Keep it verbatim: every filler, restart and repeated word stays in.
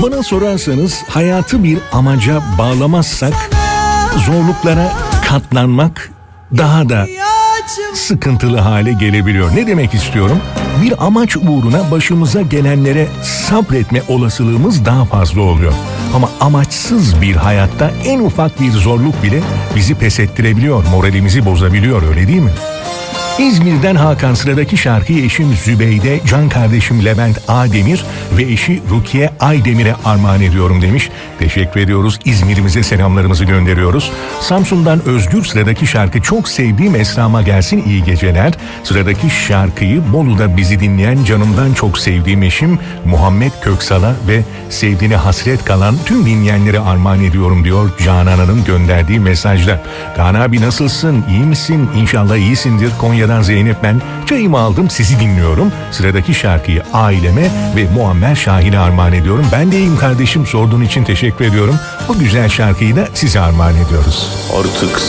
Bana sorarsanız hayatı bir amaca bağlamazsak zorluklara katlanmak daha da sıkıntılı hale gelebiliyor. Ne demek istiyorum? Bir amaç uğruna başımıza gelenlere sabretme olasılığımız daha fazla oluyor. Ama amaçsız bir hayatta en ufak bir zorluk bile bizi pes ettirebiliyor, moralimizi bozabiliyor, öyle değil mi? İzmir'den Hakan sıradaki şarkıyı eşim Zübeyde, can kardeşim Levent Ademir ve eşi Rukiye Aydemir'e armağan ediyorum demiş. Teşekkür ediyoruz. İzmir'imize selamlarımızı gönderiyoruz. Samsun'dan Özgür sıradaki şarkı çok sevdiğim Esra'ma gelsin iyi geceler. Sıradaki şarkıyı Bolu'da bizi dinleyen canımdan çok sevdiğim eşim Muhammed Köksal'a ve sevdiğine hasret kalan tüm dinleyenlere armağan ediyorum diyor Canan Hanım gönderdiği mesajda. Kaan abi nasılsın? İyi misin? İnşallah iyisindir. Konya'dan Zeynep ben. Çayımı aldım, sizi dinliyorum. Sıradaki şarkıyı aileme ve Muammer Şahin'e armağan ediyorum. Ben de iyiyim kardeşim, sorduğun için teşekkür ediyorum. Bu güzel şarkıyı da size armağan ediyoruz. Artık